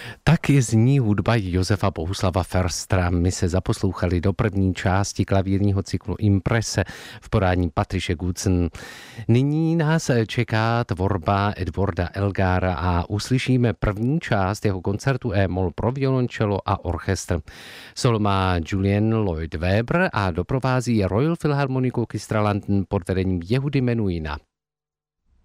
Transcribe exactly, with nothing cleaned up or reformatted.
Tak je zní hudba Josefa Bohuslava Förstra. My se zaposlouchali do první části klavírního cyklu Imprese v podání Patriše Gutzen. Nyní nás čeká tvorba Edwarda Elgara a uslyšíme první část jeho koncertu E-moll pro violoncello a orchestr. Solo má Julian Lloyd Webber a doprovází Royal Philharmonic Orchestra London pod vedením Jehudy Menuhina.